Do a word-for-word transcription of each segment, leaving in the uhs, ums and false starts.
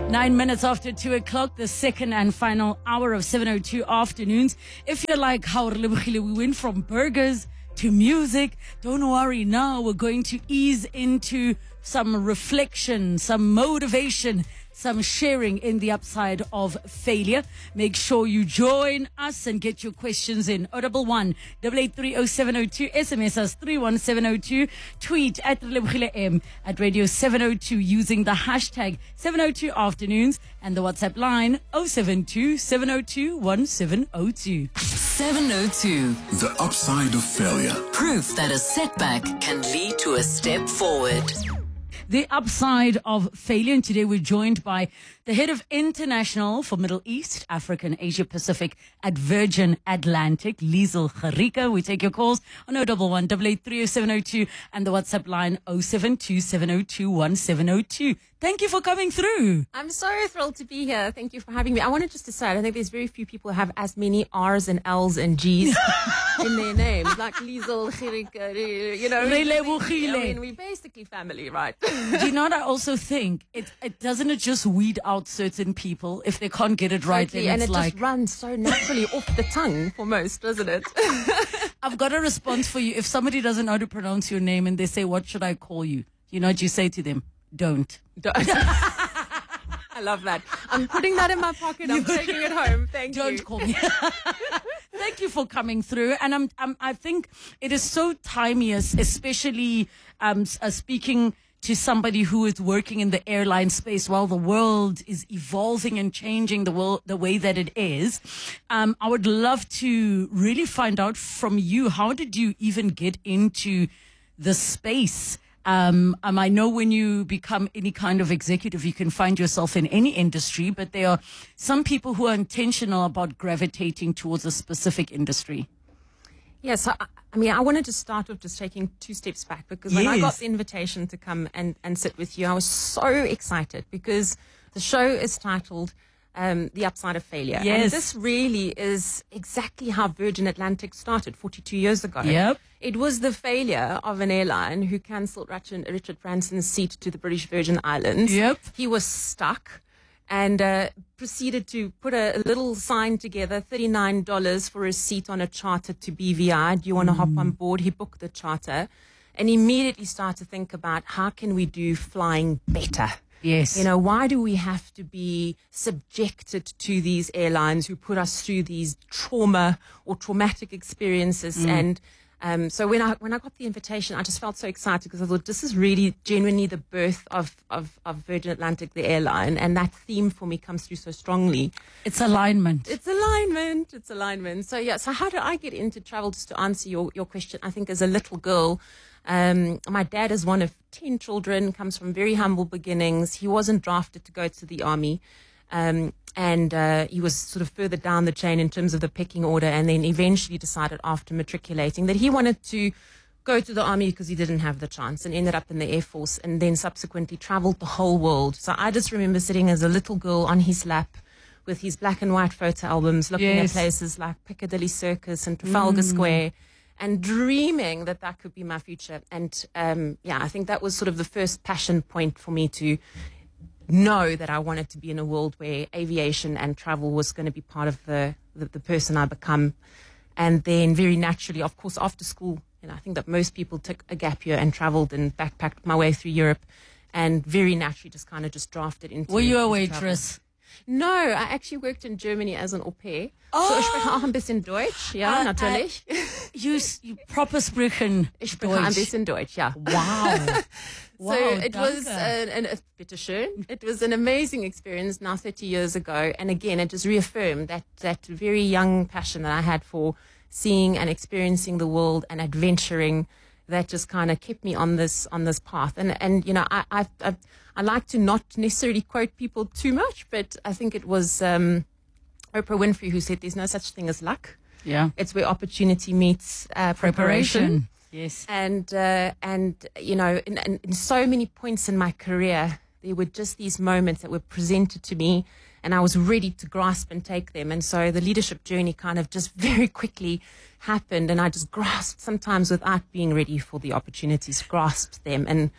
Nine minutes after two o'clock, the second and final hour of seven oh two afternoons. If you're like how we went from burgers to music, don't worry now. We're going to ease into some reflection, some motivation, some sharing in the upside of failure. Make sure you join us and get your questions in. oh one one, eight eight three oh seven oh two, S M S us three one seven oh two, tweet at Relebogile M at Radio seven oh two using the hashtag seven oh two afternoons and the WhatsApp line oh seven two, seven oh two, one seven oh two. seven oh two. The upside of failure. Proof that a setback can lead to a step forward. The upside of failure. And today we're joined by the head of international for Middle East, Africa and Asia Pacific at Virgin Atlantic, Liesl Gericke. We take your calls on oh one one, eight eight three oh seven oh two and the WhatsApp line oh seven two, seven oh two, one seven oh two. Thank you for coming through. I'm so thrilled to be here. Thank you for having me. I wanted just to say, I think there's very few people who have as many R's and L's and G's in their names, like Liesl Gericke, you know. Relebogile. I mean, we're basically family, right? Do you know what I also think? It, it doesn't it just weed out certain people if they can't get it right. Totally, then and it's it like, just runs so naturally off the tongue for most, doesn't it? I've got a response for you. If somebody doesn't know how to pronounce your name and they say, what should I call you? You know what you say to them? Don't. Don't. I love that. I'm putting that in my pocket. I'm taking it home. Thank Don't you. Don't call me. Thank you for coming through. And I'm, I'm, I think it is so timely, especially um, uh, speaking to somebody who is working in the airline space while the world is evolving and changing the world, the way that it is. Um, I would love to really find out from you, how did you even get into the space? Um, um, I know when you become any kind of executive, you can find yourself in any industry, but there are some people who are intentional about gravitating towards a specific industry. Yes, yeah, so, I mean, I wanted to start with just taking two steps back, because when yes. I got the invitation to come and, and sit with you, I was so excited, because the show is titled um, The Upside of Failure. Yes. And this really is exactly how Virgin Atlantic started forty-two years ago. Yep. It was the failure of an airline who cancelled Richard, Richard Branson's seat to the British Virgin Islands. Yep. He was stuck and uh, proceeded to put a, a little sign together, thirty-nine dollars for a seat on a charter to B V I. Do you want to mm. hop on board? He booked the charter and immediately started to think about, how can we do flying better? Yes. You know, why do we have to be subjected to these airlines who put us through these trauma or traumatic experiences? Mm. And Um, so when I when I got the invitation, I just felt so excited, because I thought this is really genuinely the birth of, of, of Virgin Atlantic, the airline, and that theme for me comes through so strongly. It's alignment. It's alignment. It's alignment. So yeah. So how did I get into travel? Just to answer your, your question, I think as a little girl, um, my dad is one of ten children, comes from very humble beginnings. He wasn't drafted to go to the army. Um, and uh, he was sort of further down the chain in terms of the pecking order, and then eventually decided after matriculating that he wanted to go to the army because he didn't have the chance, and ended up in the Air Force, and then subsequently traveled the whole world. So I just remember sitting as a little girl on his lap with his black and white photo albums, looking yes. at places like Piccadilly Circus and Trafalgar mm. Square, and dreaming that that could be my future. And um, yeah, I think that was sort of the first passion point for me to know that I wanted to be in a world where aviation and travel was going to be part of the, the, the person I become. And then very naturally, of course, after school, you know, I think that most people took a gap year and traveled and backpacked my way through Europe, and very naturally just kind of just drafted into. Were you a waitress? Travel. No, I actually worked in Germany as an au pair. Oh. So ich spreche auch ein bisschen Deutsch, ja, uh, natürlich. Uh, you, you proper sprechen Ich spreche ein bisschen Deutsch, ja. Wow. So wow, it danke. was an, an, uh, bitteschön. It was an amazing experience now thirty years ago. And again, it just reaffirmed that, that very young passion that I had for seeing and experiencing the world and adventuring, that just kind of kept me on this, on this path. And, and, you know, I, I, I, I like to not necessarily quote people too much, but I think it was, um, Oprah Winfrey who said there's no such thing as luck. Yeah. It's where opportunity meets, uh, preparation. preparation. Yes. And, uh, and, you know, in, in, in so many points in my career, there were just these moments that were presented to me, and I was ready to grasp and take them. And so the leadership journey kind of just very quickly happened, and I just grasped, sometimes without being ready for the opportunities, grasped them and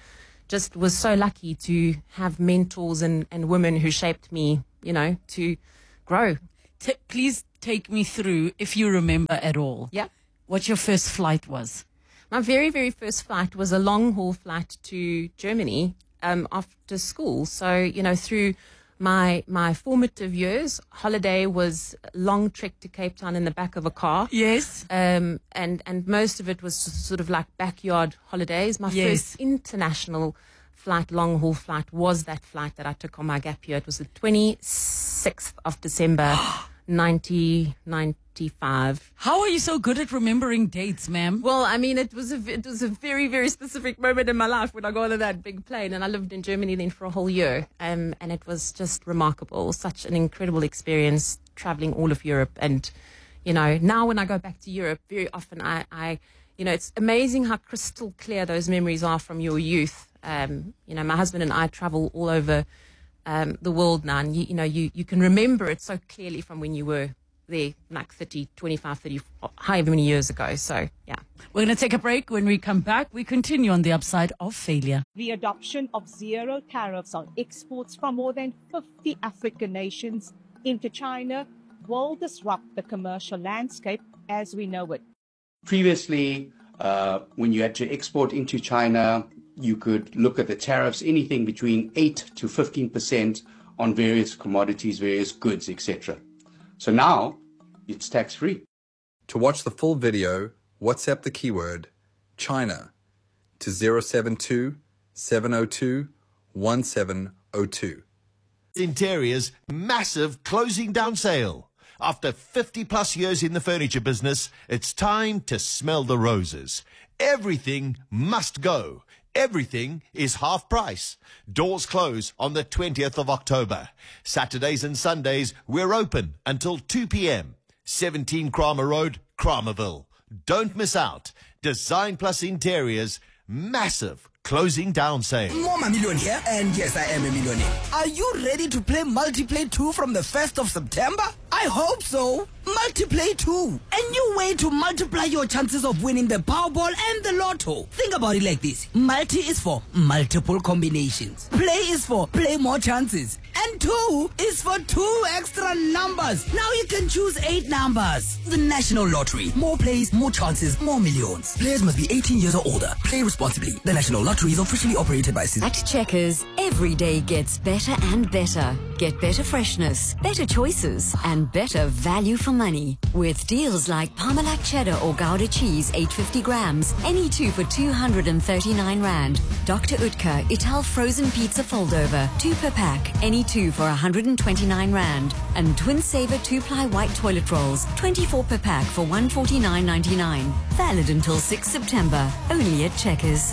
just was so lucky to have mentors and, and women who shaped me, you know, to grow. T- please take me through, if you remember at all, Yeah. what your first flight was. My very, very first flight was a long haul flight to Germany um, after school. So, you know, through my my formative years, holiday was a long trek to Cape Town in the back of a car. Yes. Um, and, and most of it was sort of like backyard holidays. My Yes. first international flight, long haul flight, was that flight that I took on my gap year. It was the twenty-sixth of December, nineteen ninety-five. How are you so good at remembering dates, ma'am? Well, I mean, it was a it was a very very specific moment in my life when I got on that big plane, and I lived in Germany then for a whole year, um, and it was just remarkable, such an incredible experience traveling all of Europe. And you know, now when I go back to Europe, very often I, I you know, it's amazing how crystal clear those memories are from your youth. Um, you know, my husband and I travel all over um, the world now, and you, you know, you you can remember it so clearly from when you were there, like thirty, twenty-five, thirty, however many years ago. So, yeah. We're going to take a break. When we come back, we continue on the upside of failure. The adoption of zero tariffs on exports from more than fifty African nations into China will disrupt the commercial landscape as we know it. Previously, uh, when you had to export into China, you could look at the tariffs, anything between eight to fifteen percent on various commodities, various goods, et cetera. So now it's tax-free. To watch the full video, WhatsApp the keyword China to zero seven two, seven zero two, one seven zero two. Interiors massive closing down sale. After fifty plus years in the furniture business, it's time to smell the roses. Everything must go. Everything is half price. Doors close on the twentieth of October. Saturdays and Sundays, we're open until two p.m. seventeen Kramer Road, Kramerville. Don't miss out. Design Plus Interiors, massive closing down sale. Mama Million here, and yes, I am a millionaire. Are you ready to play Multiplay two from the first of September? I hope so. Multiplay two. A new way to multiply your chances of winning the Powerball and the Lotto. Think about it like this. Multi is for multiple combinations. Play is for play more chances. And two is for two extra numbers. Now you can choose eight numbers. The National Lottery. More plays, more chances, more millions. Players must be eighteen years or older. Play responsibly. The National Lottery is officially operated by Citi. At Checkers, every day gets better and better. Get better freshness, better choices, and better value for money. With deals like Parmalat cheddar or Gouda cheese, eight hundred fifty grams, any two for two hundred thirty-nine rand. Doctor Utker Ital frozen pizza foldover, two per pack, any two for one hundred twenty-nine rand. And Twin Saver two-ply white toilet rolls, twenty-four per pack for one hundred forty-nine ninety-nine. Valid until sixth September, only at Checkers.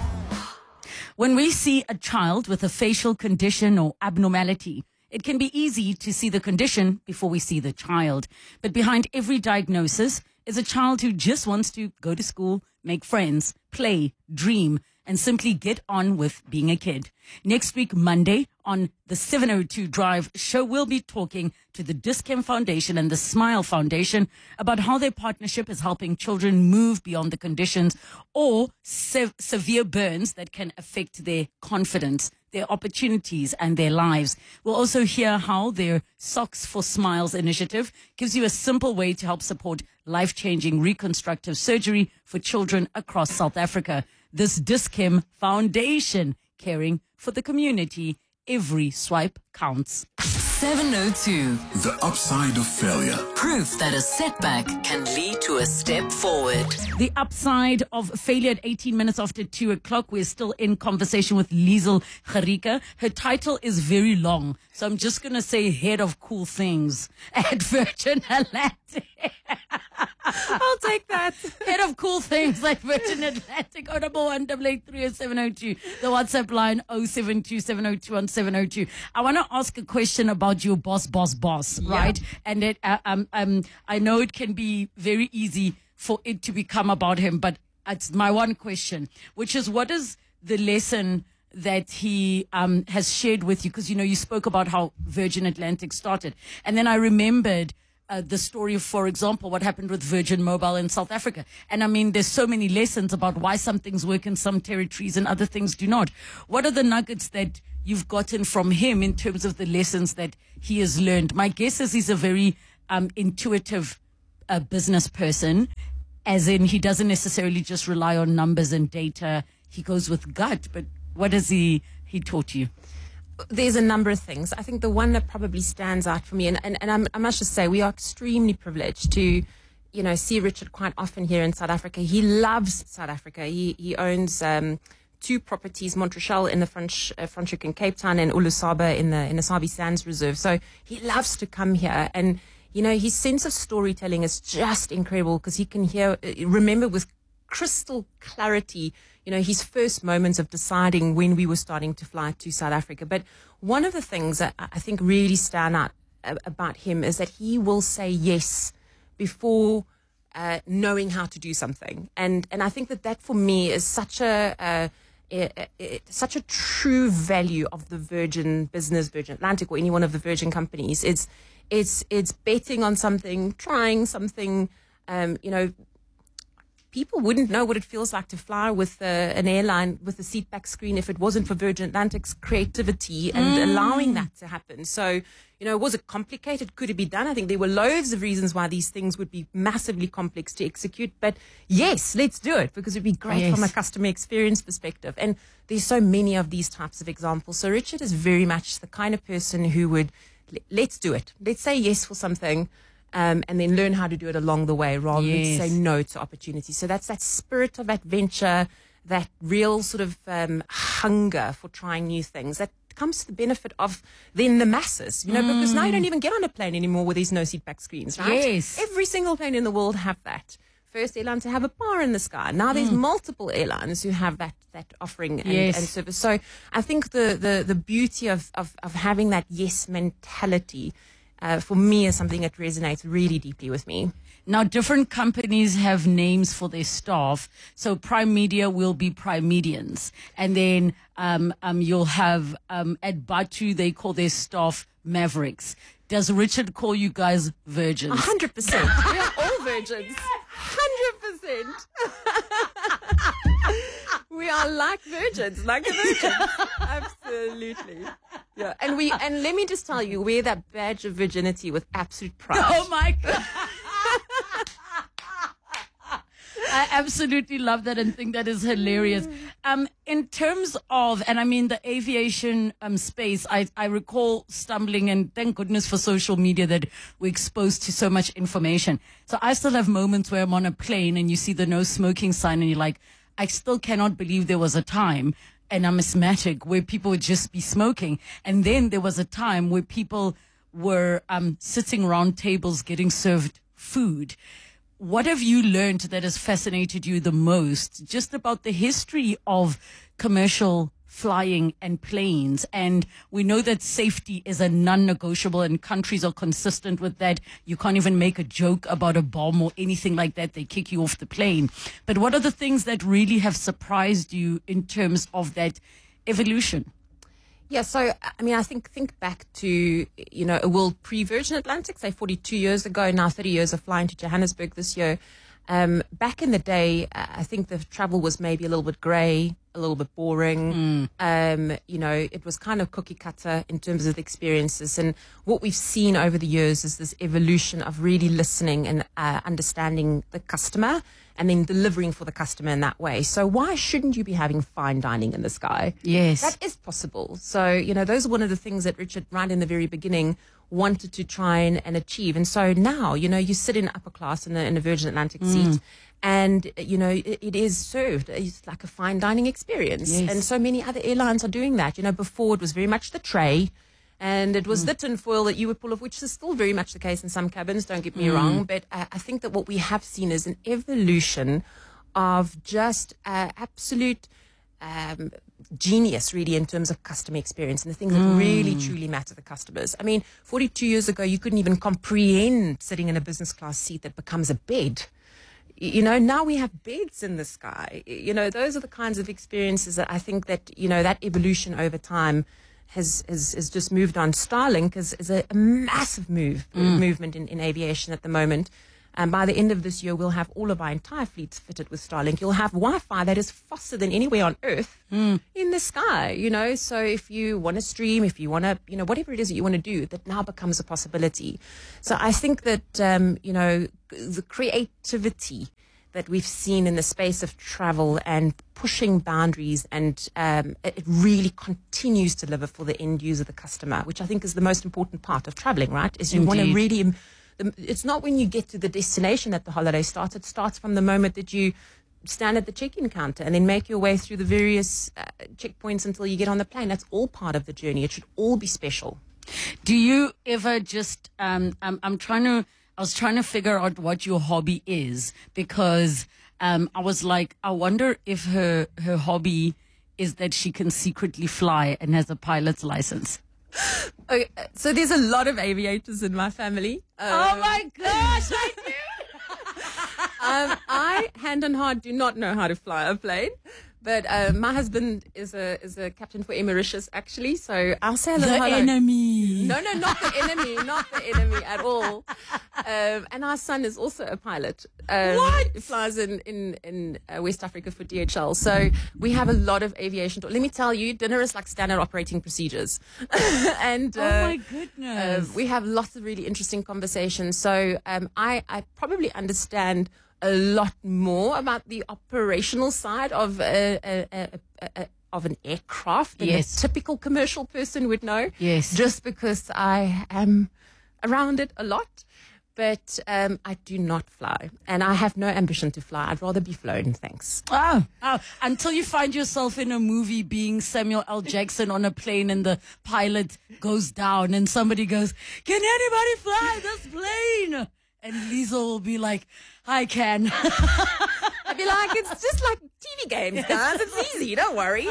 When we see a child with a facial condition or abnormality, it can be easy to see the condition before we see the child. But behind every diagnosis is a child who just wants to go to school, make friends, play, dream, and simply get on with being a kid. Next week, Monday, on the seven oh two Drive show, we'll be talking to the Dis-Chem Foundation and the Smile Foundation about how their partnership is helping children move beyond the conditions or sev- severe burns that can affect their confidence, their opportunities, and their lives. We'll also hear how their Socks for Smiles initiative gives you a simple way to help support life-changing reconstructive surgery for children across South Africa. This Dis-Chem Foundation, caring for the community. Every swipe counts. seven oh two. The upside of failure. Proof that a setback can lead to a step forward. The upside of failure at eighteen minutes after two o'clock. We're still in conversation with Liesel Gericke. Her title is very long, so I'm just going to say head of cool things at Virgin Atlantic. I'll take that. Head of cool things at Virgin Atlantic. Oh, number one, double eight three oh seven oh two. The WhatsApp line, oh seven two seven oh two one seven oh two. I want to ask a question about your boss, boss, boss, Yeah. right? And it, uh, um, um, I know it can be very easy for it to become about him, but it's my one question, which is, what is the lesson that he um, has shared with you? Because, you know, you spoke about how Virgin Atlantic started. And then I remembered uh, the story of, for example, what happened with Virgin Mobile in South Africa. And I mean, there's so many lessons about why some things work in some territories and other things do not. What are the nuggets that you've gotten from him in terms of the lessons that he has learned? My guess is he's a very um, intuitive uh, business person, as in he doesn't necessarily just rely on numbers and data. He goes with gut. But what has he, he taught you? There's a number of things. I think the one that probably stands out for me, and, and, and I'm, I must just say, we are extremely privileged to, you know, see Richard quite often here in South Africa. He loves South Africa. He he owns um, two properties, Montrechal in the Fransch, uh, Franschhoek in Cape Town and Ulusaba in the in the Sabi Sands Reserve. So he loves to come here. And, you know, his sense of storytelling is just incredible because he can hear, remember with crystal clarity, you know, his first moments of deciding when we were starting to fly to South Africa. But one of the things that I think really stand out about him is that he will say yes before uh, knowing how to do something. And and I think that that for me is such a, a, a, a such a true value of the Virgin business, Virgin Atlantic, or any one of the Virgin companies. It's it's it's betting on something, trying something, um, you know. People wouldn't know what it feels like to fly with uh, an airline with a seat back screen if it wasn't for Virgin Atlantic's creativity and mm. allowing that to happen. So, you know, was it complicated? Could it be done? I think there were loads of reasons why these things would be massively complex to execute. But yes, let's do it because it'd be great yes. from a customer experience perspective. And there's so many of these types of examples. So Richard is very much the kind of person who would, let's do it. Let's say yes for something. Um, and then learn how to do it along the way rather yes. than say no to opportunities. So that's that spirit of adventure, that real sort of um, hunger for trying new things that comes to the benefit of then the masses, you know, mm. because now you don't even get on a plane anymore where there's no seat back screens, right? Yes. Every single plane in the world have that. First airline to have a bar in the sky. Now there's mm. multiple airlines who have that that offering and, yes. and service. So I think the the, the beauty of, of, of having that yes mentality Uh, for me is something that resonates really deeply with me. Now, different companies have names for their staff. So Prime Media will be Prime Medians. And then um, um, you'll have um, at Batu, they call their staff Mavericks. Does Richard call you guys virgins? one hundred percent. We are all virgins. one hundred percent. We are like virgins, like a virgin. Absolutely. Yeah. And we and let me just tell you, wear that badge of virginity with absolute pride. Oh my God. I absolutely love that and think that is hilarious. Um, in terms of, and I mean the aviation um, space, I, I recall stumbling, and thank goodness for social media that we're exposed to so much information. So I still have moments where I'm on a plane and you see the no smoking sign and you're like, I still cannot believe there was a time, and I'm asthmatic, where people would just be smoking. And then there was a time where people were um, sitting around tables getting served food. What have you learned that has fascinated you the most just about the history of commercial flying and planes? And we know that safety is a non-negotiable, and countries are consistent with that. You can't even make a joke about a bomb or anything like that. They kick you off the plane. But what are the things that really have surprised you in terms of that evolution? Yeah, so, I mean, I think think back to, you know, a world pre-Virgin Atlantic, say forty-two years ago, now thirty years of flying to Johannesburg this year. Um, back in the day, uh, I think the travel was maybe a little bit grey, a little bit boring. Mm. Um, you know, it was kind of cookie cutter in terms of the experiences. And what we've seen over the years is this evolution of really listening and uh, understanding the customer and then delivering for the customer in that way. So why shouldn't you be having fine dining in the sky? Yes. That is possible. So, you know, those are one of the things that Richard, right in the very beginning, wanted to try and, and achieve. And so now, you know, you sit in upper class in a, in a Virgin Atlantic Mm. seat, and, you know, it, it is served. It's like a fine dining experience. Yes. And so many other airlines are doing that. You know, before it was very much the tray, and it was Mm. the tin foil that you would pull off, which is still very much the case in some cabins, don't get me Mm. wrong. But I, I think that what we have seen is an evolution of just uh, absolute um, genius, really, in terms of customer experience and the things that Mm. really, truly matter to the customers. I mean, forty-two years ago, you couldn't even comprehend sitting in a business class seat that becomes a bed. You know, now we have beds in the sky. You know, those are the kinds of experiences that I think that, you know, that evolution over time has, has, has just moved on. Starlink is, is a, a massive move Mm. movement in, in aviation at the moment. And by the end of this year, we'll have all of our entire fleets fitted with Starlink. You'll have Wi-Fi that is faster than anywhere on Earth Mm. in the sky, you know. So if you want to stream, if you want to, you know, whatever it is that you want to do, that now becomes a possibility. So I think that, um, you know, the creativity that we've seen in the space of travel and pushing boundaries, and um, it it really continues to deliver for the end user, the customer, which I think is the most important part of traveling, right? Is you want to Indeed. really... im- the- It's not when you get to the destination that the holiday starts. It starts from the moment that you stand at the check-in counter and then make your way through the various uh, checkpoints until you get on the plane. That's all part of the journey. It should all be special. Do you ever just, um, I'm, I'm trying to, I was trying to figure out what your hobby is, because um, I was like, I wonder if her, her hobby is that she can secretly fly and has a pilot's license. Okay, uh, so there's a lot of aviators in my family. Oh Um, my gosh, I do. um, I, hand on heart, do not know how to fly a plane. But uh, my husband is a is a captain for Air Mauritius, actually. So I'll say a little The hello. enemy. No, no, not the enemy, not the enemy at all. Um, and our son is also a pilot. Um, What? He flies in in in uh, West Africa for D H L. So we have a lot of aviation talk. Let me tell you, dinner is like standard operating procedures. and uh, Oh my uh, goodness. we have lots of really interesting conversations. So um, I I probably understand a lot more about the operational side of a, a, a, a, a of an aircraft than Yes. a typical commercial person would know. Yes. Just because I am around it a lot. But um, I do not fly, and I have no ambition to fly. I'd rather be flown, thanks. Oh, oh, until you find yourself in a movie being Samuel L. Jackson on a plane and the pilot goes down and somebody goes, "Can anybody fly this plane?" And Lisa will be like, "I can." I'd be like, it's just like T V games, guys. It's easy, don't worry.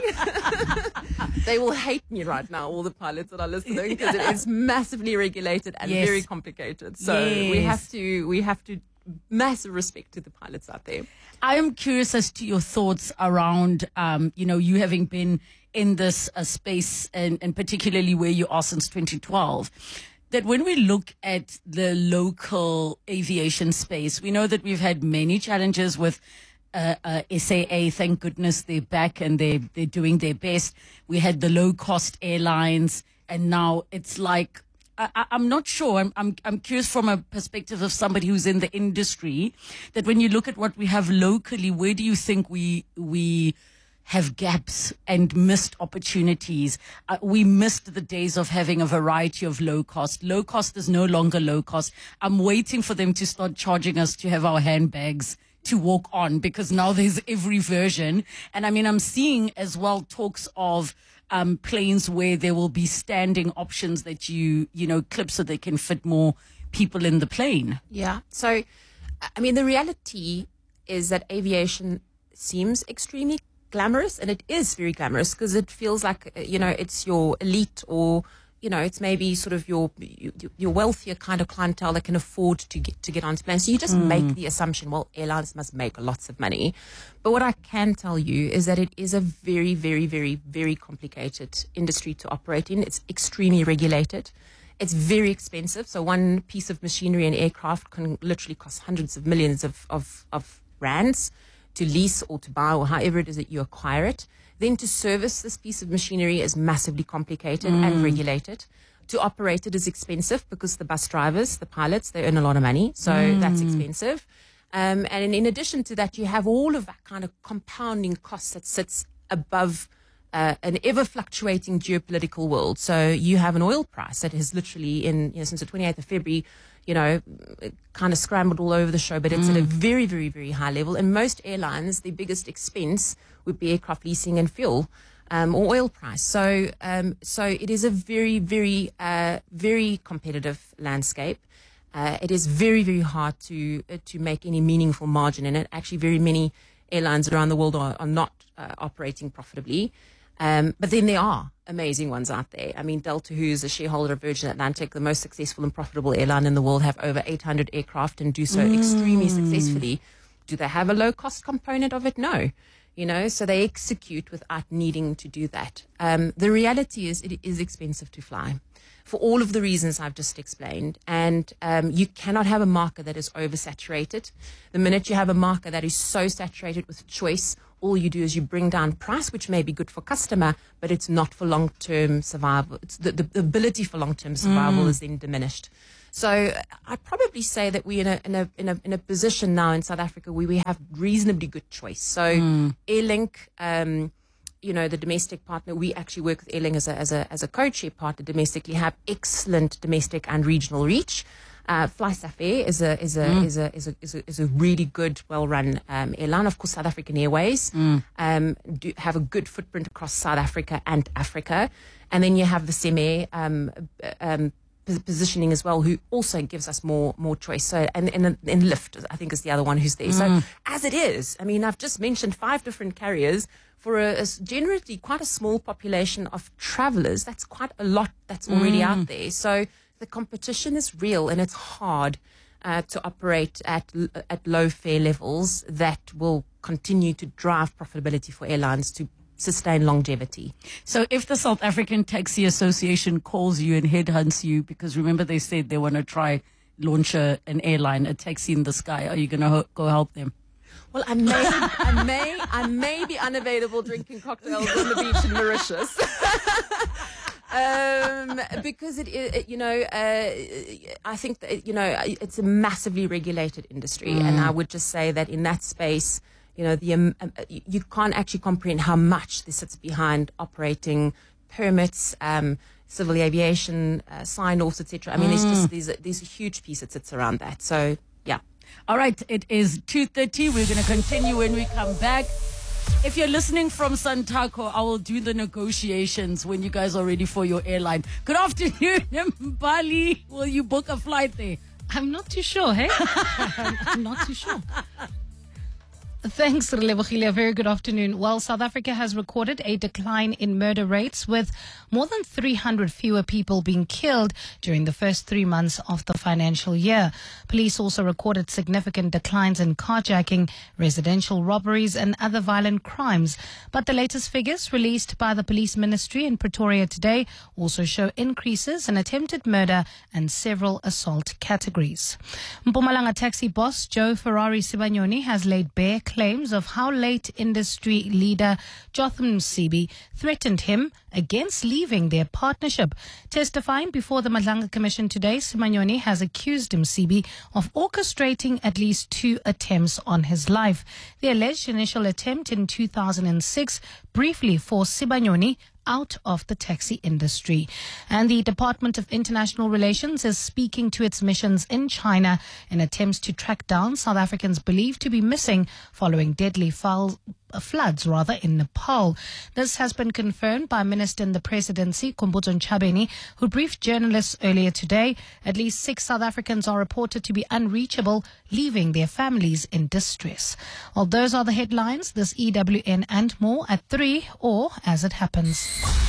They will hate me right now, all the pilots that are listening, because it is massively regulated and Yes. very complicated. So we Yes. have to, we have to, massive respect to the pilots out there. I am curious as to your thoughts around, um, you know, you having been in this uh, space, and, and particularly where you are since twenty twelve. That when we look at the local aviation space, we know that we've had many challenges with uh, uh, S A A. Thank goodness they're back and they they're doing their best. We had the low cost airlines, and now it's like I, I- I'm not sure. I'm, I'm I'm curious from a perspective of somebody who's in the industry, that when you look at what we have locally, where do you think we we have gaps and missed opportunities? Uh, we missed the days of having a variety of low cost. Low cost is no longer low cost. I'm waiting for them to start charging us to have our handbags to walk on, because now there's every version. And I mean, I'm seeing as well talks of um, planes where there will be standing options that you, you know, clip so they can fit more people in the plane. Yeah. So, I mean, the reality is that aviation seems extremely glamorous, and it is very glamorous because it feels like, uh, you know, it's your elite, or, you know, it's maybe sort of your your, your wealthier kind of clientele that can afford to get to get onto planes. So you just Mm. make the assumption, well, airlines must make lots of money. But what I can tell you is that it is a very, very, very, very complicated industry to operate in. It's extremely regulated. It's very expensive. So one piece of machinery and aircraft can literally cost hundreds of millions of, of, of rands to lease or to buy, or however it is that you acquire it. Then to service this piece of machinery is massively complicated Mm. and regulated. To operate it is expensive because the bus drivers, the pilots, they earn a lot of money. So Mm. that's expensive. Um, and in addition to that, you have all of that kind of compounding cost that sits above uh, an ever fluctuating geopolitical world. So you have an oil price that has literally in, you know, since the twenty-eighth of February, you know, it kind of scrambled all over the show, but it's Mm. at a very, very, very high level. And most airlines, the biggest expense would be aircraft leasing and fuel, um, or oil price. So, um, so it is a very, very, uh, very competitive landscape. Uh, it is very, very hard to uh, to make any meaningful margin in it. Actually, very many airlines around the world are, are not uh, operating profitably. Um, but then there are amazing ones out there. I mean, Delta, who is a shareholder of Virgin Atlantic, the most successful and profitable airline in the world, have over eight hundred aircraft and do so Mm. extremely successfully. Do they have a low-cost component of it? No. You know, so they execute without needing to do that. Um, the reality is it is expensive to fly for all of the reasons I've just explained. And um, you cannot have a market that is oversaturated. The minute you have a market that is so saturated with choice, all you do is you bring down price, which may be good for customer, but it's not for long-term survival. It's the, the ability for long-term survival mm. is then diminished. So I'd probably say that we're in a, in a in a in a position now in South Africa where we have reasonably good choice. So mm. Airlink, um, you know, the domestic partner, we actually work with Airlink as a as a as a code-share partner domestically, have excellent domestic and regional reach. Uh, FlySafair is a is a, mm. is a is a is a is a really good, well-run um, airline. Of course, South African Airways mm. um, do have a good footprint across South Africa and Africa, and then you have the Semair um, um, positioning as well, who also gives us more more choice. So and and, and Lyft, I think, is the other one who's there. Mm. So as it is, I mean, I've just mentioned five different carriers for a, a generally quite a small population of travelers. That's quite a lot that's already mm. out there. So the competition is real, and it's hard uh, to operate at at low fare levels that will continue to drive profitability for airlines to sustain longevity. So if the South African Taxi Association calls you and headhunts you, because remember they said they want to try launch a, an airline, a taxi in the sky, are you going to ho- go help them? Well, I may, I may, I may be unavailable drinking cocktails on the beach in Mauritius. um, because it, it, you know, uh, I think that, you know, it's a massively regulated industry, mm. and I would just say that in that space, you know, the um, you can't actually comprehend how much this sits behind operating permits, um, civil aviation uh, sign-offs, et cetera. I mean, mm. there's just there's a, there's a huge piece that sits around that. So, yeah. All right, it is two thirty. We're going to continue when we come back. If you're listening from Santaco, I will do the negotiations when you guys are ready for your airline. Good afternoon, Bali. Will you book a flight there? I'm not too sure, hey? I'm not too sure. Thanks, Relebogile. A very good afternoon. Well, South Africa has recorded a decline in murder rates, with more than three hundred fewer people being killed during the first three months of the financial year. Police also recorded significant declines in carjacking, residential robberies and other violent crimes. But the latest figures released by the Police Ministry in Pretoria today also show increases in attempted murder and several assault categories. Mpumalanga taxi boss Joe Ferrari Sibanyoni has laid bare claims of how late industry leader Jotham Msibi threatened him against leaving their partnership. Testifying before the Madlanga Commission today, Simanyoni has accused Msibi of orchestrating at least two attempts on his life. The alleged initial attempt in two thousand six briefly forced Sibanyoni out of the taxi industry. And the Department of International Relations is speaking to its missions in China in attempts to track down South Africans believed to be missing following deadly foul floods rather in Nepal. This has been confirmed by Minister in the Presidency, Khumbudzo Ntshavheni, who briefed journalists earlier today. At least six South Africans are reported to be unreachable, leaving their families in distress. Well, those are the headlines. This E W N and more at three, or as it happens.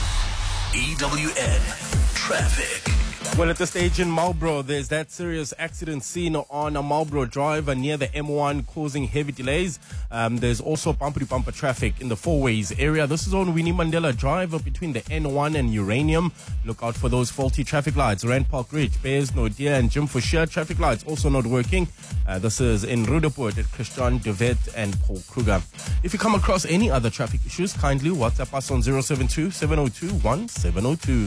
E W N Traffic. Well, at the stage in Marlborough, there's that serious accident seen on a Marlborough Drive near the M one, causing heavy delays. Um, there's also bumper-to-bumper traffic in the Four Ways area. This is on Winnie Mandela Drive between the N one and Uranium. Look out for those faulty traffic lights. Rand Park Ridge, Bears, Nodia and Jim Foucher traffic lights also not working. Uh, this is in Rudaport at Christian De Wet and Paul Kruger. If you come across any other traffic issues, kindly WhatsApp us on zero seven two, seven zero two, one seven zero two.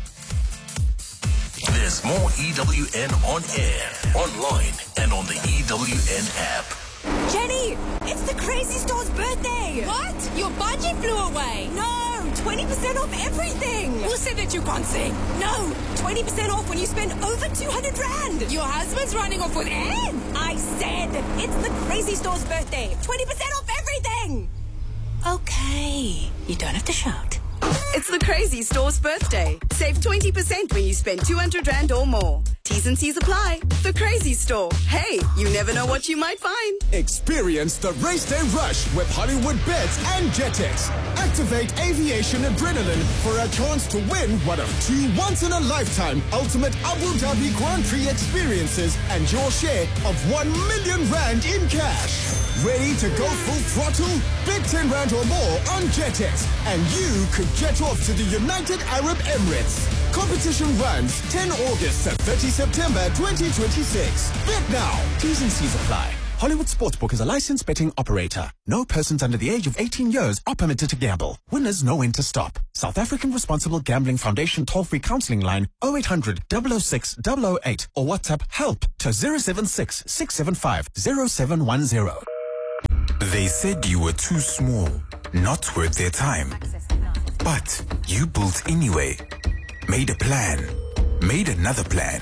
There's more E W N on air, online, and on the E W N app. Jenny, it's the Crazy Store's birthday. What? Your budget flew away. No, twenty percent off everything. Who said that you can't sing? No, twenty percent off when you spend over two hundred rand. Your husband's running off with Anne. I said, it's the Crazy Store's birthday. twenty percent off everything. Okay, you don't have to shout. It's the Crazy Store's birthday. Save twenty percent when you spend two hundred rand or more. T T's and C's apply. The Crazy Store. Hey, you never know what you might find. Experience the race day rush with Hollywood Bets and Jetex. Activate aviation adrenaline for a chance to win one of two once-in-a-lifetime ultimate Abu Dhabi Grand Prix experiences and your share of one million rand in cash. Ready to go full throttle? Bet ten rand or more on Jetex and you could jet off to the United Arab Emirates. Competition runs tenth of August to thirtieth of September twenty twenty-six. Bet now. T's and C's apply. Hollywood Sportsbook is a licensed betting operator. No persons under the age of eighteen years are permitted to gamble. Winners know when to stop. South African Responsible Gambling Foundation toll-free counseling line oh eight hundred, double oh six, double oh eight or WhatsApp help to zero seven six, six seven five, zero seven one zero. They said you were too small, not worth their time. But you built anyway. Made a plan. Made another plan.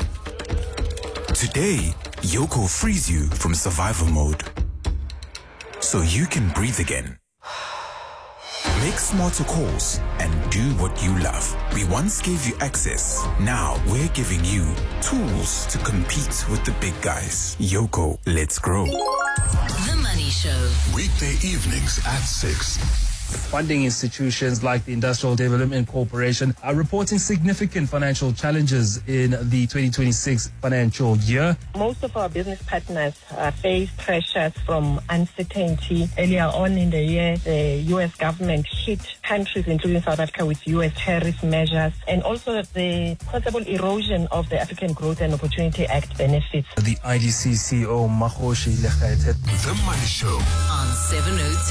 Today, Yoko frees you from survival mode. So you can breathe again. Make smarter calls and do what you love. We once gave you access. Now we're giving you tools to compete with the big guys. Yoko, let's grow. The Money Show. Weekday evenings at six. Funding institutions like the Industrial Development Corporation are reporting significant financial challenges in the twenty twenty-six financial year. Most of our business partners uh, face pressures from uncertainty. Earlier on in the year, the U S government hit countries, including South Africa, with U S tariff measures, and also the possible erosion of the African Growth and Opportunity Act benefits. The I D C C E O, Makhoshi Lekhaete. The Money Show. On seven oh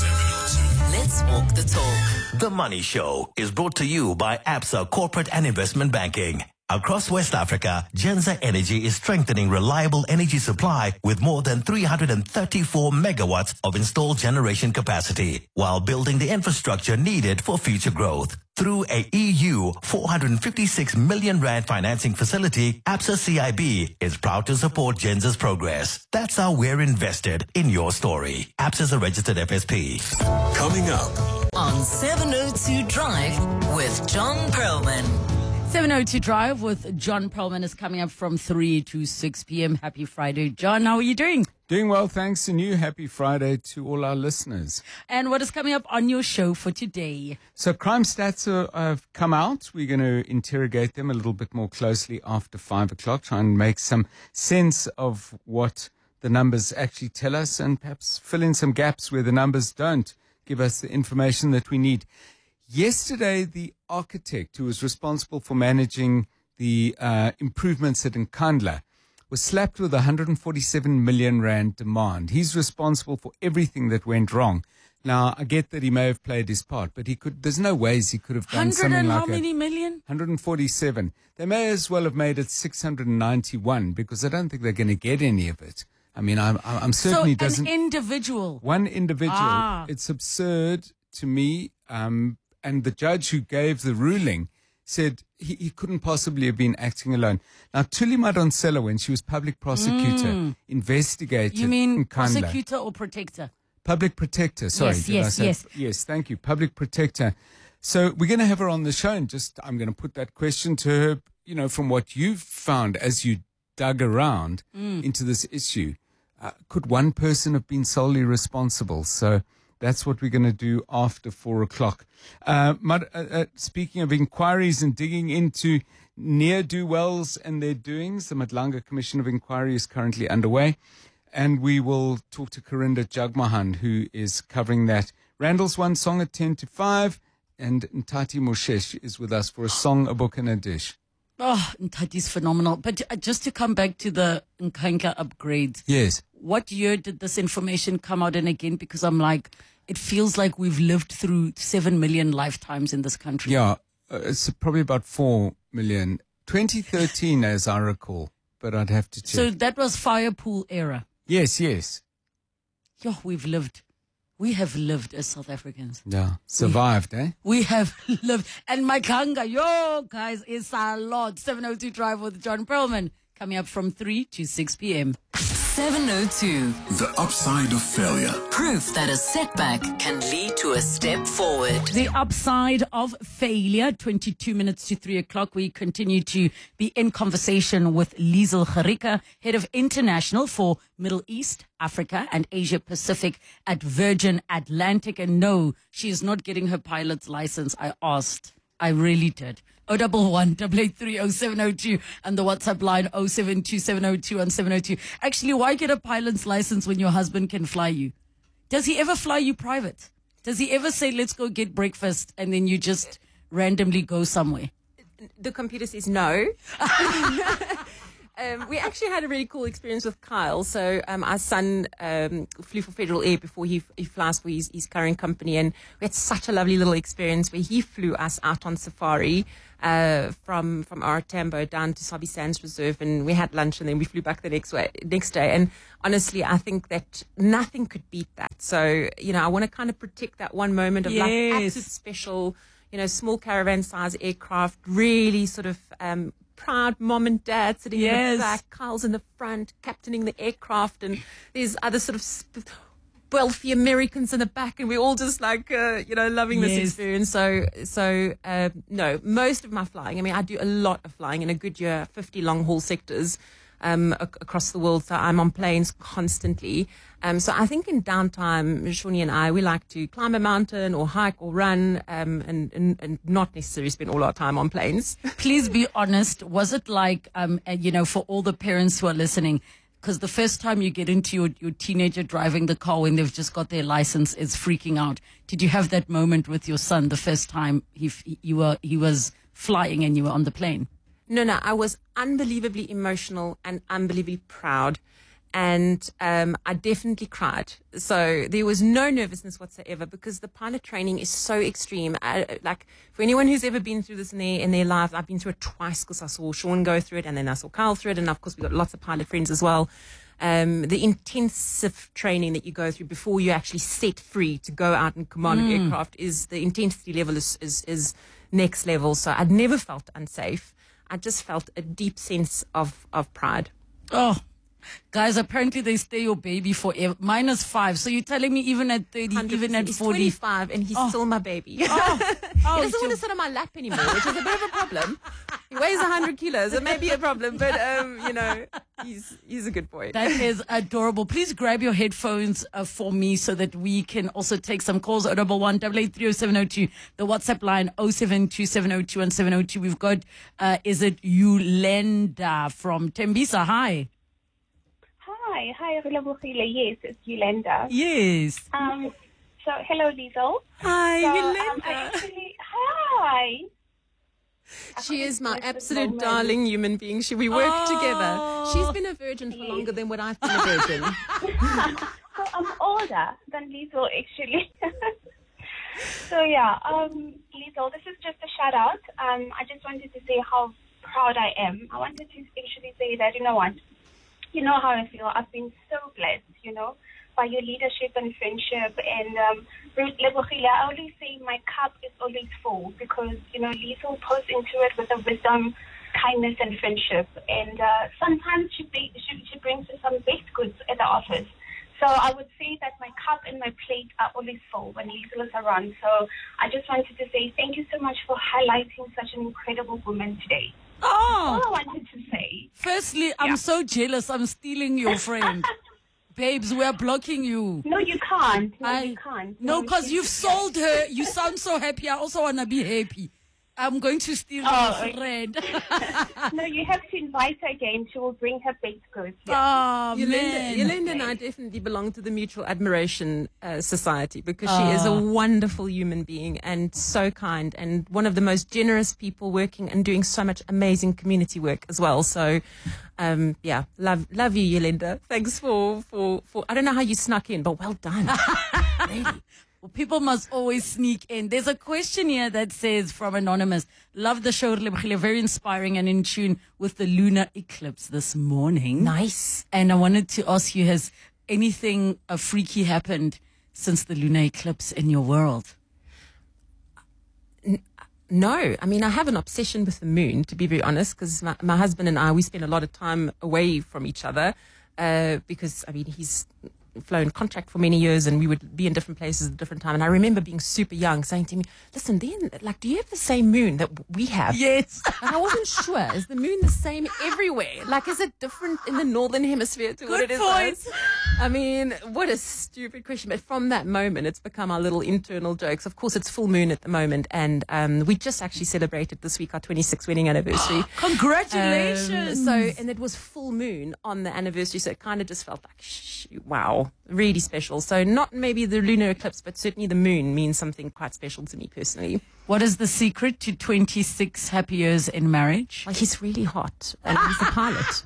two. Let's walk the talk. The Money Show is brought to you by Absa Corporate and Investment Banking. Across West Africa, Genza Energy is strengthening reliable energy supply with more than three hundred thirty-four megawatts of installed generation capacity, while building the infrastructure needed for future growth. Through a E U four hundred fifty-six million rand financing facility, Absa C I B is proud to support Genza's progress. That's how we're invested in your story. Absa is a registered F S P. Coming up on seven oh two Drive with John Perlman. seven oh two Drive with John Perlman is coming up from three to six p.m. Happy Friday. John, how are you doing? Doing well, thanks, and you. Happy Friday to all our listeners. And what is coming up on your show for today? So crime stats are, have come out. We're going to interrogate them a little bit more closely after five o'clock, try and make some sense of what the numbers actually tell us and perhaps fill in some gaps where the numbers don't give us the information that we need. Yesterday, the architect who was responsible for managing the uh, improvements at Nkandla was slapped with a one hundred forty-seven million rand demand. He's responsible for everything that went wrong. Now, I get that he may have played his part, but he could. There's no ways he could have done something like that. How many million? one hundred forty-seven. They may as well have made it six hundred ninety-one because I don't think they're going to get any of it. I mean, I'm, I'm certainly so doesn't. an individual. One individual. Ah. It's absurd to me. Um, and the judge who gave the ruling said he, he couldn't possibly have been acting alone. Now, Thuli Madonsela, when she was public prosecutor, Mm. investigated You mean Nkandla. prosecutor or protector? Public protector, sorry. Yes, did yes, I say? yes. Yes, thank you. Public protector. So we're going to have her on the show and just, I'm going to put that question to her, you know, from what you've found as you dug around Mm. into this issue. Uh, could one person have been solely responsible? So that's what we're going to do after four o'clock. Uh, Mad- uh, uh, speaking of inquiries and digging into ne'er-do-wells and their doings, the Madlanga Commission of Inquiry is currently underway. And we will talk to Karinda Jagmohan, who is covering that. Randall's one song at ten to five, and Ntati Moshesh is with us for a song, a book, and a dish. Oh, Ntati's phenomenal. But uh, just to come back to the Nkanka upgrades. Yes. What year did this information come out in again? Because I'm like, it feels like we've lived through seven million lifetimes in this country. Yeah, uh, it's probably about four million. twenty thirteen, as I recall, but I'd have to check. So that was Firepool era. Yes, yes. Yo, we've lived. We have lived as South Africans. Yeah, survived, we, eh? We have lived. And Makanga, yo, guys, it's a lot. seven oh two Drive with John Perlman, coming up from three to six p.m. seven oh two. The upside of failure. Proof that a setback can lead to a step forward. The upside of failure, twenty-two minutes to three o'clock. We continue to be in conversation with Liesl Gericke, Head of International for Middle East, Africa and Asia Pacific at Virgin Atlantic. And no, she is not getting her pilot's license. I asked. I really did. oh double one, double eight three, oh seven oh two and the WhatsApp line oh seven two seven oh two and seven oh two. Actually, why get a pilot's license when your husband can fly you? Does he ever fly you private? Does he ever say, let's go get breakfast, and then you just randomly go somewhere? The computer says no. Um, we actually had a really cool experience with Kyle. So um, our son um, flew for Federal Air before he, he flies for his, his current company. And we had such a lovely little experience where he flew us out on safari uh, from from our Tambo down to Sabi Sands Reserve. And we had lunch and then we flew back the next way, next day. And honestly, I think that nothing could beat that. So, you know, I want to kind of protect that one moment of Yes. like absolute special, you know, small caravan size aircraft, really sort of um, proud mom and dad sitting in Yes. the back, Kyle's in the front, captaining the aircraft, and there's other sort of sp- wealthy Americans in the back, and we're all just like, uh, you know, loving this Yes. experience. So, so uh, no, most of my flying, I mean, I do a lot of flying in a good year, fifty long haul sectors um, ac- across the world. So I'm on planes constantly. Um, so I think in downtime, Shawnee and I, we like to climb a mountain or hike or run um, and, and, and not necessarily spend all our time on planes. Please be honest. Was it like, um, uh, you know, for all the parents who are listening, because the first time you get into your, your teenager driving the car when they've just got their license is freaking out. Did you have that moment with your son the first time he, f- you were, he was flying and you were on the plane? No, no, I was unbelievably emotional and unbelievably proud. And um, I definitely cried. So there was no nervousness whatsoever because the pilot training is so extreme. I, like for anyone who's ever been through this in their in their lives, I've been through it twice because I saw Sean go through it, and then I saw Kyle through it, and of course we've got lots of pilot friends as well. Um, the intensive training that you go through before you actually set free to go out and command an Mm. aircraft is the intensity level is, is is next level. So I'd never felt unsafe. I just felt a deep sense of of pride. Oh. Guys, apparently they stay your baby forever. Minus five. So you're telling me even at thirty, even at He's forty. twenty-five and he's Oh. still my baby. Oh. he Oh, doesn't want to sit on my lap anymore, which is a bit of a problem. He weighs one hundred kilos. It may be a problem, but, um, you know, he's he's a good boy. That is adorable. Please grab your headphones uh, for me so that we can also take some calls. oh double one, double eight three oh seven oh two. The WhatsApp line oh seven two seven oh two and seven oh two. We've got, uh, is it Yolanda from Tembisa? Hi. Hi, hi, Relabukile. Yes, it's Yolanda. Yes. Um, so, hello, Liesl. Hi, so, Yolanda. Um, I actually, hi. She is my absolute darling human being. She, we work together. She's been a virgin for longer than what I've been a virgin. So, I'm older than Liesl, actually. So, yeah, um, Liesl, this is just a shout out. Um, I just wanted to say how proud I am. I wanted to actually say that, you know what? You know how I feel. I've been so blessed, you know, by your leadership and friendship. And um, Lebohile, I always say my cup is always full because, you know, Liesl pours into it with a wisdom, kindness, and friendship. And uh, sometimes she, be, she, she brings us some baked goods at the office. So I would say that my cup and my plate are always full when Liesl is around. So I just wanted to say thank you so much for highlighting such an incredible woman today. Oh. All I wanted to say. Firstly, I'm so jealous. I'm stealing your friend. Babes, we're blocking you. No, you can't. No, I, you can't. No, No, because you you've sold her. You sound so happy. I also want to be happy. I'm going to steal Oh, your friend. No, you have to invite her again. She will bring her baked goods. Oh, Yolanda, man. Yolanda and I definitely belong to the Mutual Admiration uh, Society because she is a Oh. wonderful human being and so kind and one of the most generous people working and doing so much amazing community work as well. So, um, yeah, love love you, Yolanda. Thanks for, for, for, I don't know how you snuck in, but well done. Really. Well, people must always sneak in. There's a question here that says from Anonymous, love the show, Lebogile, very inspiring and in tune with the lunar eclipse this morning. Nice. And I wanted to ask you, has anything uh, freaky happened since the lunar eclipse in your world? No, I mean, I have an obsession with the moon, to be very honest, because my, my husband and I, we spend a lot of time away from each other. uh, because, I mean, he's flown contract for many years and we would be in different places at different time. And I remember being super young saying to me, listen, then, like, do you have the same moon that we have? Yes. And I wasn't sure. Is the moon the same everywhere? Like, is it different in the northern hemisphere to what Good it is? point. us? I mean, what a stupid question. But from that moment, it's become our little internal jokes. Of course, it's full moon at the moment. And um, we just actually celebrated this week our twenty-sixth wedding anniversary. Congratulations. Um, so, and it was full moon on the anniversary. So it kind of just felt like, shh, wow, really special. So not maybe the lunar eclipse, but certainly the moon means something quite special to me personally. What is the secret to twenty-six happy years in marriage? Well, he's really hot and he's a pilot.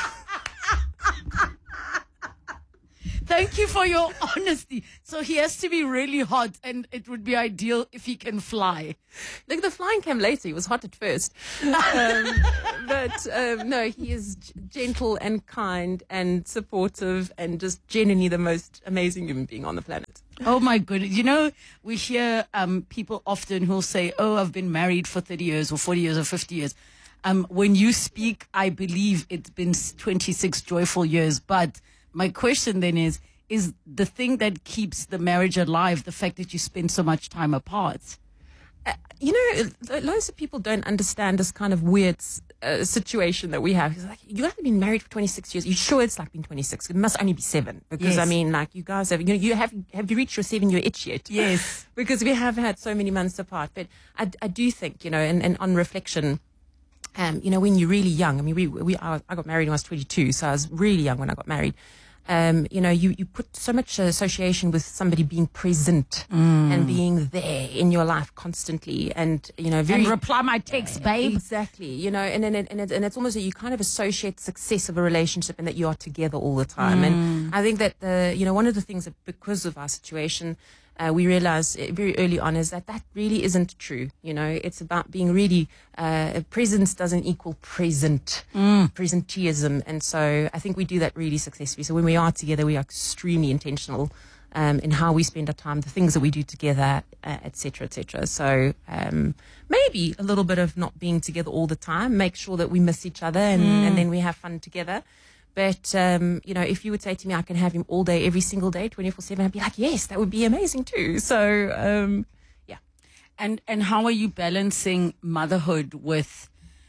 Thank you for your honesty. So he has to be really hot, and it would be ideal if he can fly. Look, the flying came later. He was hot at first. Um, but um, no, he is g- gentle and kind and supportive and just genuinely the most amazing human being on the planet. Oh my goodness. You know, we hear um, people often who'll say, oh, I've been married for thirty years or forty years or fifty years. Um, when you speak, I believe it's been twenty-six joyful years. But my question then is, is the thing that keeps the marriage alive the fact that you spend so much time apart? Uh, you know, loads of people don't understand this kind of weird uh, situation that we have. It's like, you haven't been married for twenty-six years. You sure it's like been twenty-six? It must only be seven. Because, Yes. I mean, like, you guys have, you know, you have, have you reached your seven-year itch yet? Yes. Because we have had so many months apart. But I, I do think, you know, and, and on reflection, um, you know, when you're really young, I mean, we, we, I, I got married when I was twenty-two, so I was really young when I got married. Um, you know, you, you put so much association with somebody being present Mm. and being there in your life constantly, and you know, very And reply my text, babe. Exactly. You know, and and and, it, and it's almost that you kind of associate success of a relationship and that you are together all the time. Mm. And I think that the you know one of the things that because of our situation. Uh, we realized uh, very early on is that that really isn't true. You know, it's about being really, uh, presence doesn't equal present, Mm. presenteeism. And so I think we do that really successfully. So when we are together, we are extremely intentional um, in how we spend our time, the things that we do together, uh, et cetera, et cetera. So um, maybe a little bit of not being together all the time, make sure that we miss each other and, Mm. and then we have fun together. But, um, you know, if you would say to me, I can have him all day, every single day, twenty-four seven, I'd be like, yes, that would be amazing too. So, um, yeah. And and how are you balancing motherhood with,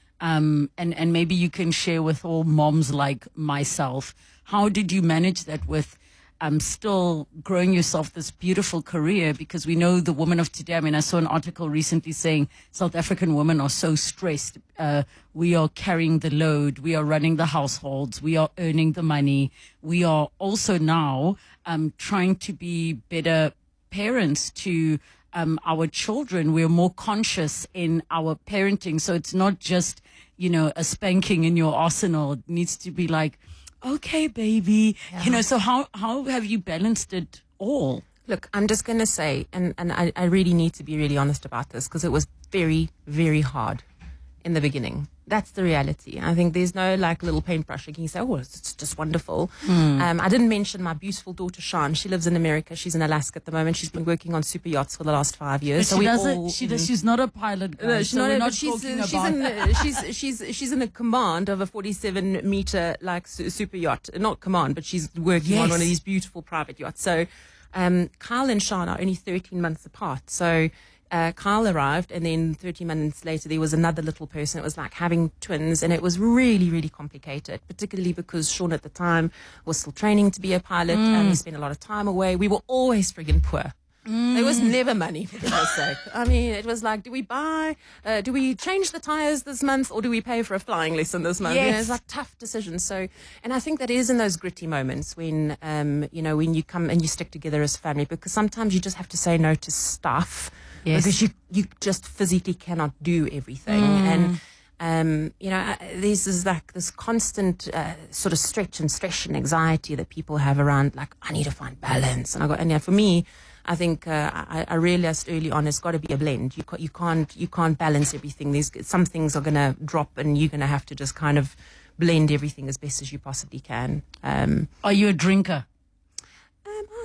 um, and, and maybe you can share with all moms like myself, how did you manage that with um, still growing yourself this beautiful career? Because we know the women of today, I mean, I saw an article recently saying South African women are so stressed. Uh, we are carrying the load. We are running the households. We are earning the money. We are also now um, trying to be better parents to um, our children. We're more conscious in our parenting. So it's not just, you know, a spanking in your arsenal. It needs to be like, okay, baby. You know, so how, how have you balanced it all? Look, I'm just going to say, and, and I, I really need to be really honest about this because it was very, very hard in the beginning. That's the reality. I think there's no like little paintbrush. You can say, oh, it's just wonderful. Mm. Um, I didn't mention my beautiful daughter, Shan. She lives in America. She's in Alaska at the moment. She's been working on super yachts for the last five years. But so she we doesn't, all, she does, she's not a pilot, guys. No, she's so not. we're a- not but she's, talking uh, she's, about in, uh, she's she's she's in the command of a forty-seven meter like su- super yacht. Not command, but she's working on Yes. one of these beautiful private yachts. So, um, Kyle and Sean are only thirteen months apart. So. Uh, Kyle arrived, and then thirteen months later, there was another little person. It was like having twins, and it was really, really complicated, particularly because Sean at the time was still training to be a pilot, Mm. and he spent a lot of time away. We were always friggin' poor. There was never money, for goodness sake. I mean, it was like, do we buy, uh, do we change the tires this month, or do we pay for a flying lesson this month? You know, Yes. it's like tough decisions. So, and I think that is in those gritty moments when, um, you know, when you come and you stick together as family, because sometimes you just have to say no to stuff. Yes. Because you, you just physically cannot do everything. Mm. And, um, you know, uh, this is like this constant uh, sort of stretch and stress and anxiety that people have around, like, I need to find balance. And I got, and yeah, for me, I think uh, I, I realized early on it's got to be a blend. You ca- you can't you can't balance everything. There's some things are going to drop, and you're going to have to just kind of blend everything as best as you possibly can. Um, Are you a drinker? Um, I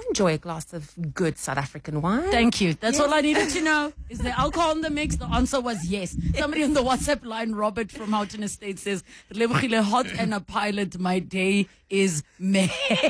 enjoy a glass of good South African wine. Thank you. That's Yes. all I needed to know. Is there alcohol in the mix? The answer was yes. Somebody on the WhatsApp line, Robert from Houghton Estate, says, Lebogile, hot and a pilot, my day is meh.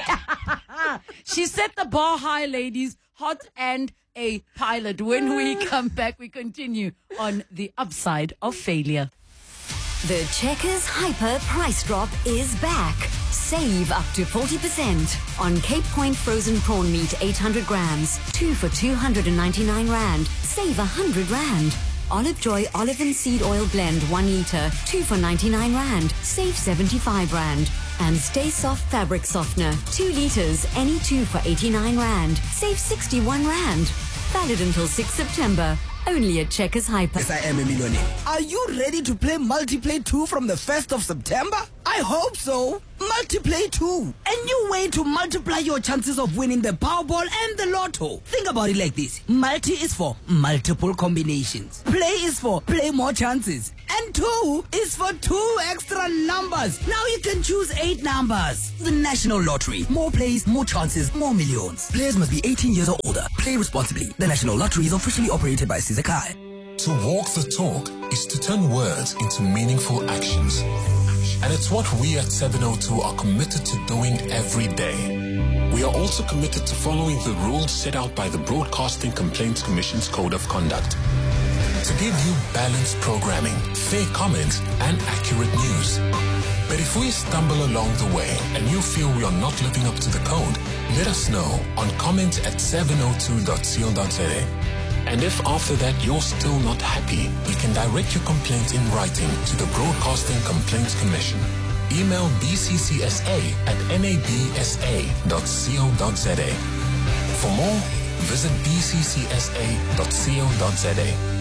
She set the bar high, ladies. Hot and a pilot. When we come back, we continue on the upside of failure. The Checkers Hyper Price Drop is back. Save up to forty percent on Cape Point frozen prawn meat eight hundred grams. Two for two hundred ninety-nine rand. Save one hundred rand. Olive Joy olive and seed oil blend one litre. Two for ninety-nine rand. Save seventy-five rand. And Stay Soft fabric softener. Two litres. Any two for eighty-nine rand. Save sixty-one rand. Valid until sixth September. Only at Checkers Hyper. Yes, I am a millionaire. Are you ready to play Multiplay two from the first of September? I hope so. Multiplay two. A new way to multiply your chances of winning the Powerball and the Lotto. Think about it like this. Multi is for multiple combinations. Play is for play more chances. And two is for two extra numbers. Now you can choose eight numbers. The National Lottery. More plays, more chances, more millions. Players must be eighteen years or older. Play responsibly. The National Lottery is officially operated by Sizakai. To walk the talk is to turn words into meaningful actions. And it's what we at seven oh two are committed to doing every day. We are also committed to following the rules set out by the Broadcasting Complaints Commission's Code of Conduct. To give you balanced programming, fair comments, and accurate news. But if we stumble along the way and you feel we are not living up to the code, let us know on comment at seven oh two dot co dot za. And if after that you're still not happy, you can direct your complaint in writing to the Broadcasting Complaints Commission. Email b c c s a at n a b s a dot co dot za. For more, visit b c c s a dot co dot za.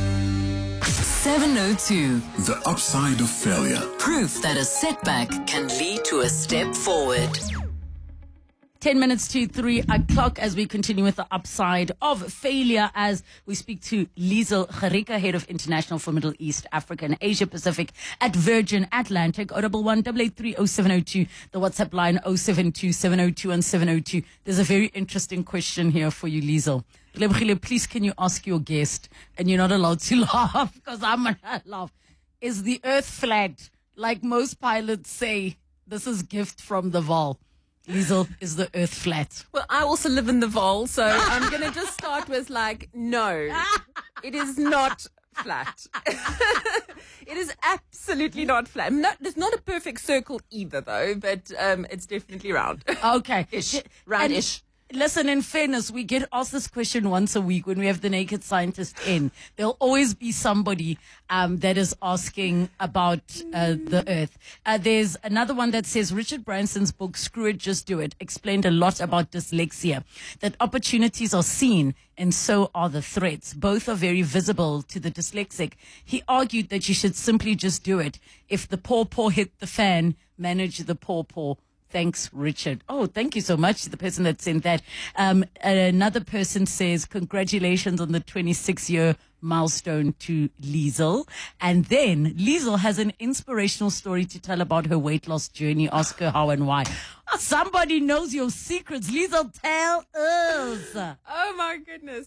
seven oh two. The upside of failure. Proof that a setback can lead to a step forward. Ten minutes to three o'clock as we continue with the upside of failure as we speak to Liesl Gericke, Head of International for Middle East, Africa and Asia Pacific at Virgin Atlantic. oh one one, eight eight three, oh seven oh two. The WhatsApp line oh seven two, seven oh two and seven oh two. There's a very interesting question here for you, Liesl. Lebogile, please can you ask your guest, and you're not allowed to laugh because I'm going to laugh. Is the earth flat? Like most pilots say, this is gift from the Val. Liesl, is the earth flat? Well, I also live in the Vaal, so I'm going to just start with like, no, it is not flat. It is absolutely not flat. Not, it's not a perfect circle either, though, but um, it's definitely round. Okay. Ish. Round-ish. Listen, in fairness, we get asked this question once a week when we have the Naked Scientist in. There'll always be somebody um, that is asking about uh, the Earth. Uh, there's another one that says Richard Branson's book, Screw It, Just Do It, explained a lot about dyslexia, that opportunities are seen and so are the threats. Both are very visible to the dyslexic. He argued that you should simply just do it. If the paw paw hit the fan, manage the paw paw. Thanks, Richard. Oh, thank you so much to the person that sent that. Um, another person says, congratulations on the twenty-six year milestone to Liesl. And then Liesl has an inspirational story to tell about her weight loss journey. Ask her how and why. Oh, somebody knows your secrets. Liesl, tell us. Oh, my goodness.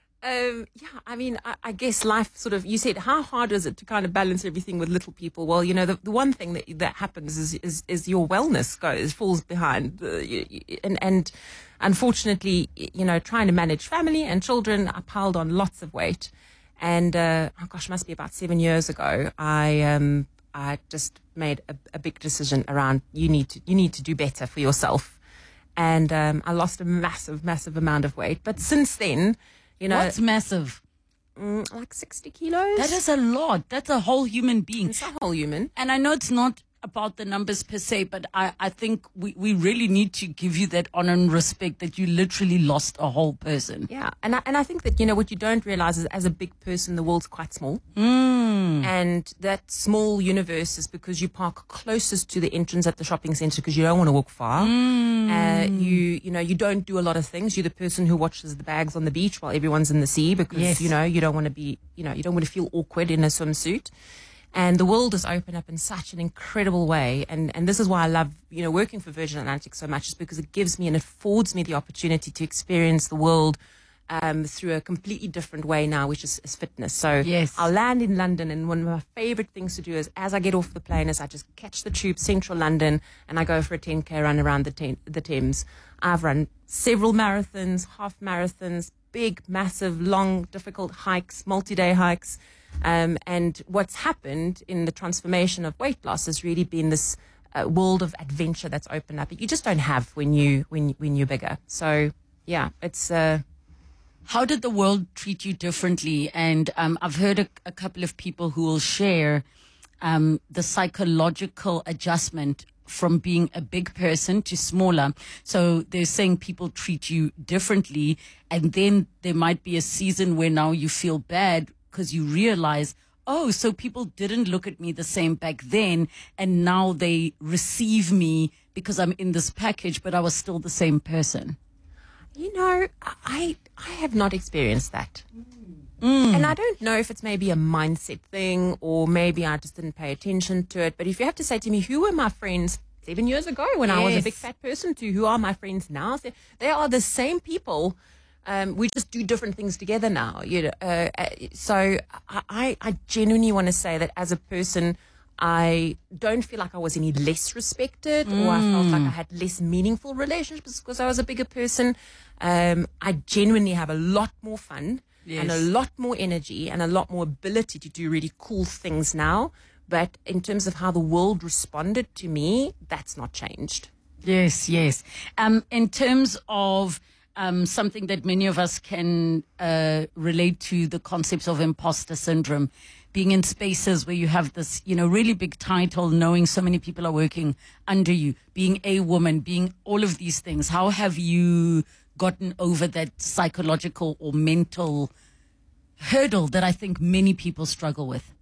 Um, yeah, I mean, I, I guess life sort of, you said, how hard is it to kind of balance everything with little people? Well, you know, the, the one thing that that happens is is, is your wellness goes, falls behind. Uh, you, you, and, and unfortunately, you know, trying to manage family and children, I piled on lots of weight. And, uh, oh gosh, must be about seven years ago, I um, I just made a, a big decision around you need to you need to do better for yourself. And um, I lost a massive, massive amount of weight. But since then, you know, what's massive? Mm, like sixty kilos. That is a lot. That's a whole human being. It's a whole human. And I know it's not about the numbers per se, but I, I think we, we really need to give you that honor and respect that you literally lost a whole person. Yeah. And I, and I think that, you know, what you don't realize is as a big person, the world's quite small. Mm. And that small universe is because you park closest to the entrance at the shopping center because you don't want to walk far. Mm. Uh, you, you know, you don't do a lot of things. You're the person who watches the bags on the beach while everyone's in the sea because, yes. you know, you don't want to be, you know, you don't want to feel awkward in a swimsuit. And the world has opened up in such an incredible way. And, and this is why I love, you know, working for Virgin Atlantic so much, is because it gives me and it affords me the opportunity to experience the world um, through a completely different way now, which is, is fitness. So yes. I'll land in London, and one of my favorite things to do is, as I get off the plane, is I just catch the tube, central London, and I go for a ten K run around the, ten, the Thames. I've run several marathons, half marathons, big, massive, long, difficult hikes, multi-day hikes. Um, and what's happened in the transformation of weight loss has really been this uh, world of adventure that's opened up that you just don't have when you when when you're bigger. So yeah, it's. Uh, How did the world treat you differently? And um, I've heard a, a couple of people who will share um, the psychological adjustment from being a big person to smaller. So they're saying people treat you differently, and then there might be a season where now you feel bad because you realize, oh, so people didn't look at me the same back then, and now they receive me because I'm in this package, but I was still the same person. You know, I I have not experienced that. Mm. And I don't know if it's maybe a mindset thing, or maybe I just didn't pay attention to it. But if you have to say to me, who were my friends seven years ago when I was a Yes. big fat person, to who are my friends now? They, they are the same people. Um, we just do different things together now. You know, uh, uh, so I, I genuinely want to say that as a person, I don't feel like I was any less respected, or I felt like I had less meaningful relationships because I was a bigger person. Um, I genuinely have a lot more fun Yes. and a lot more energy and a lot more ability to do really cool things now. But in terms of how the world responded to me, that's not changed. Yes, yes. Um, in terms of um, something that many of us can uh, relate to, the concepts of imposter syndrome, being in spaces where you have this, you know, really big title, knowing so many people are working under you, being a woman, being all of these things. How have you gotten over that psychological or mental hurdle that I think many people struggle with?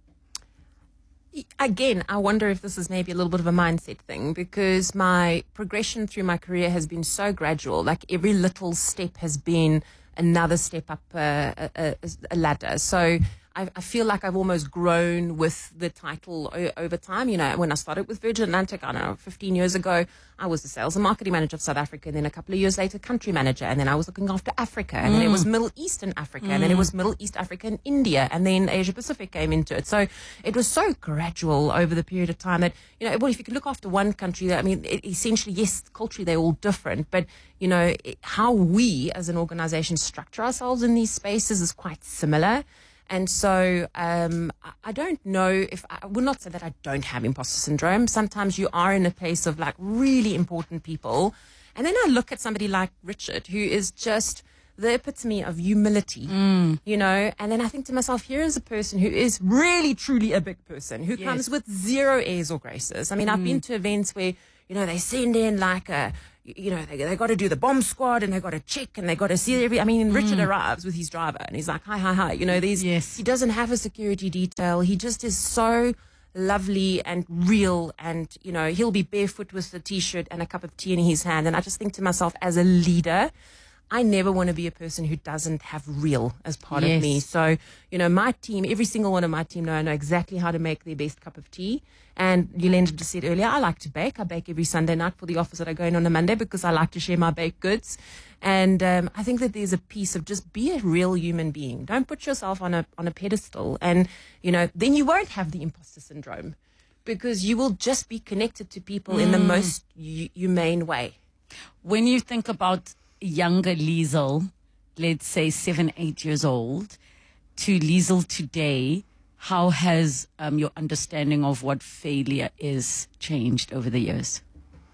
Again, I wonder if this is maybe a little bit of a mindset thing, because my progression through my career has been so gradual. Like every little step has been another step up uh, a, a, a ladder. So I, I feel like I've almost grown with the title o- over time. You know, when I started with Virgin Atlantic, I don't know, fifteen years ago, I was the sales and marketing manager of South Africa. And then a couple of years later, country manager. And then I was looking after Africa. And mm. then it was Middle Eastern Africa. Mm. And then it was Middle East Africa and India. And then Asia Pacific came into it. So it was so gradual over the period of time that, you know, well, if you could look after one country, I mean, it, essentially, yes, culturally, they're all different. But, you know, it, how we as an organization structure ourselves in these spaces is quite similar. And so um, I don't know if I would not say that I don't have imposter syndrome. Sometimes you are in a place of like really important people. And then I look at somebody like Richard, who is just the epitome of humility, mm. you know, and then I think to myself, here is a person who is really, truly a big person, who Yes. comes with zero airs or graces. I mean, Mm. I've been to events where, you know, they send in like a, you know, they they got to do the bomb squad and they got to check and they got to see every. I mean, Richard Mm. arrives with his driver and he's like, hi, hi, hi. You know, these. Yes. He doesn't have a security detail. He just is so lovely and real, and you know, he'll be barefoot with a t-shirt and a cup of tea in his hand. And I just think to myself, as a leader, I never want to be a person who doesn't have real as part Yes. of me. So, you know, my team, every single one of my team know I know exactly how to make their best cup of tea. And Yolanda just said earlier, I like to bake. I bake every Sunday night for the office that I go in on a Monday because I like to share my baked goods. And um, I think that there's a piece of just be a real human being. Don't put yourself on a on a pedestal. And, you know, then you won't have the imposter syndrome because you will just be connected to people in the Mm. most hu- humane way. When you think about younger Liesel, let's say seven, eight years old, to Liesel today, how has um, your understanding of what failure is changed over the years?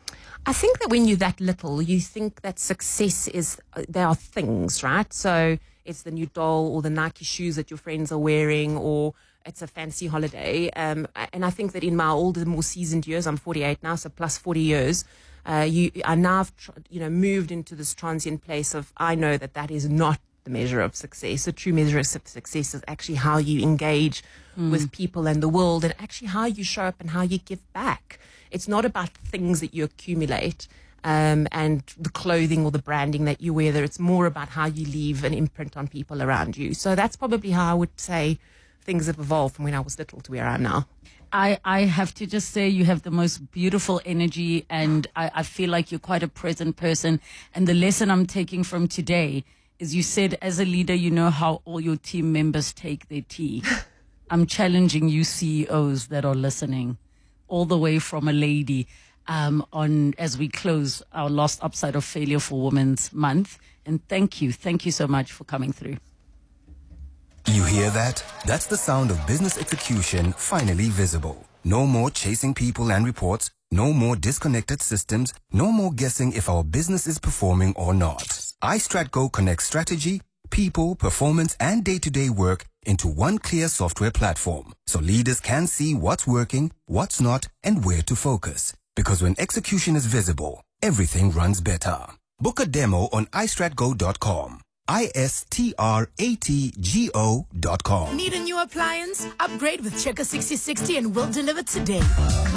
I think that when you're that little, you think that success is, uh, there are things, right? So it's the new doll or the Nike shoes that your friends are wearing, or it's a fancy holiday. Um, and I think that in my older, more seasoned years, I'm forty-eight now, so plus forty years, uh, you, I now have, tr- you know, moved into this transient place of, I know that that is not the measure of success. The true measure of su- success is actually how you engage Mm. with people and the world, and actually how you show up and how you give back. It's not about things that you accumulate um, and the clothing or the branding that you wear. It's more about how you leave an imprint on people around you. So that's probably how I would say things have evolved from when I was little to where I am now. I, I have to just say you have the most beautiful energy, and I, I feel like you're quite a present person. And the lesson I'm taking from today is you said as a leader, you know how all your team members take their tea. I'm challenging you C E Os that are listening, all the way from a lady, um, on as we close our last upside of Failure for Women's Month. And thank you. Thank you so much for coming through. You hear that? That's the sound of business execution finally visible. No more chasing people and reports. No more disconnected systems. No more guessing if our business is performing or not. iStratGo connects strategy, people, performance, and day-to-day work into one clear software platform, so leaders can see what's working, what's not, and where to focus. Because when execution is visible, everything runs better. Book a demo on i strat go dot com. I S T R A T G O dot com. Need a new appliance? Upgrade with Checker sixty sixty and we'll deliver today.